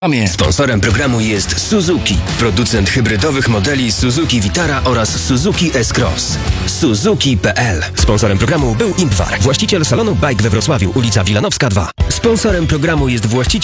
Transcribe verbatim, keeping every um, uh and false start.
Sponsorem programu jest Suzuki, producent hybrydowych modeli Suzuki Vitara oraz Suzuki S-Cross. Suzuki kropka p l. Sponsorem programu był Impwar, właściciel salonu Bike we Wrocławiu, ulica Wilanowska dwa. Sponsorem programu jest właściciel